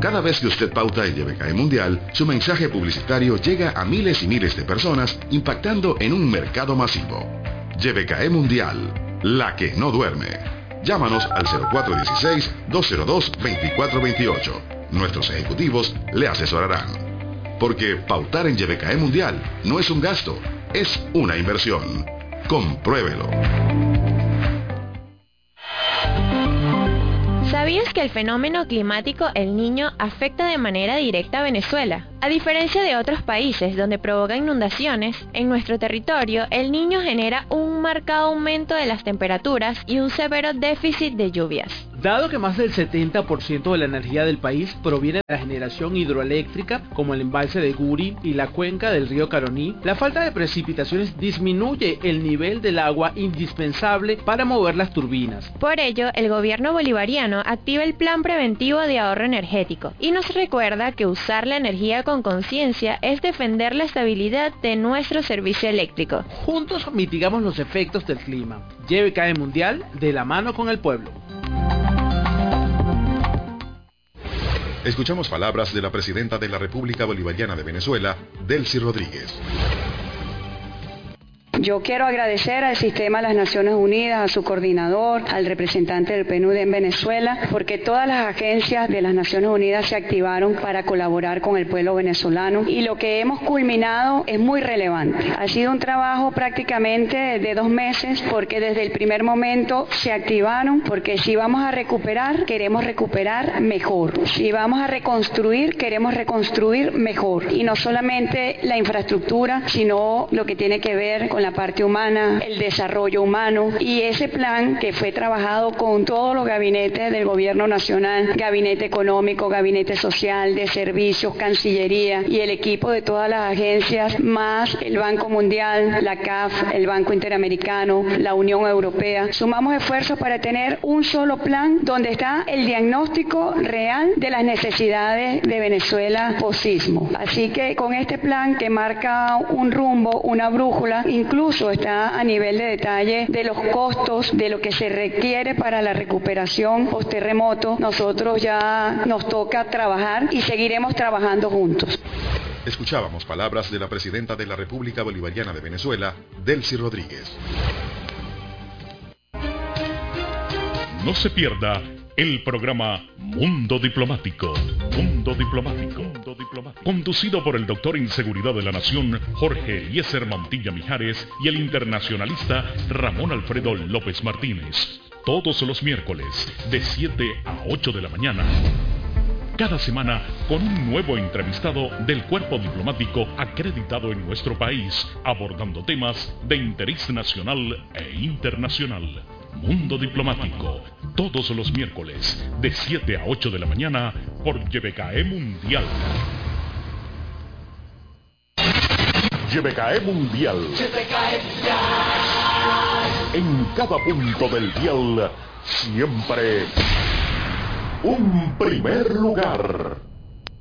Cada vez que usted pauta en YBKE Mundial, su mensaje publicitario llega a miles y miles de personas, impactando en un mercado masivo. YBKE Mundial, la que no duerme. Llámanos al 0416-202-2428. Nuestros ejecutivos le asesorarán. Porque pautar en YBKE Mundial no es un gasto, es una inversión. Compruébelo. ¿Sabías que el fenómeno climático El Niño afecta de manera directa a Venezuela? A diferencia de otros países donde provoca inundaciones, en nuestro territorio El Niño genera un marcado aumento de las temperaturas y un severo déficit de lluvias. Dado que más del 70% de la energía del país proviene de la generación hidroeléctrica, como el embalse de Guri y la cuenca del río Caroní, la falta de precipitaciones disminuye el nivel del agua indispensable para mover las turbinas. Por ello, el gobierno bolivariano activa el Plan Preventivo de Ahorro Energético y nos recuerda que usar la energía con conciencia es defender la estabilidad de nuestro servicio eléctrico. Juntos mitigamos los efectos del clima. YBKE Mundial, de la mano con el pueblo. Escuchamos palabras de la presidenta de la República Bolivariana de Venezuela, Delcy Rodríguez. Yo quiero agradecer al Sistema de las Naciones Unidas, a su coordinador, al representante del PNUD en Venezuela, porque todas las agencias de las Naciones Unidas se activaron para colaborar con el pueblo venezolano y lo que hemos culminado es muy relevante. Ha sido un trabajo prácticamente de 2 meses porque desde el primer momento se activaron, porque si vamos a recuperar, queremos recuperar mejor. Si vamos a reconstruir, queremos reconstruir mejor. Y no solamente la infraestructura, sino lo que tiene que ver con la parte humana, el desarrollo humano, y ese plan que fue trabajado con todos los gabinetes del gobierno nacional, gabinete económico, gabinete social, de servicios, Cancillería y el equipo de todas las agencias, más el Banco Mundial, la CAF, el Banco Interamericano, la Unión Europea. Sumamos esfuerzos para tener un solo plan donde está el diagnóstico real de las necesidades de Venezuela post-sismo. Así que con este plan que marca un rumbo, una brújula, incluso está a nivel de detalle de los costos, de lo que se requiere para la recuperación post-terremoto. Nosotros ya nos toca trabajar y seguiremos trabajando juntos. Escuchábamos palabras de la presidenta de la República Bolivariana de Venezuela, Delcy Rodríguez. No se pierda el programa Mundo Diplomático. Mundo Diplomático. Conducido por el doctor en Seguridad de la Nación, Jorge Eliezer Mantilla Mijares, y el internacionalista Ramón Alfredo López Martínez. Todos los miércoles, de 7 a 8 de la mañana. Cada semana con un nuevo entrevistado del cuerpo diplomático acreditado en nuestro país, abordando temas de interés nacional e internacional. Mundo Diplomático, todos los miércoles, de 7 a 8 de la mañana, por YBKE Mundial. YBKE Mundial. En cada punto del dial, siempre un primer lugar.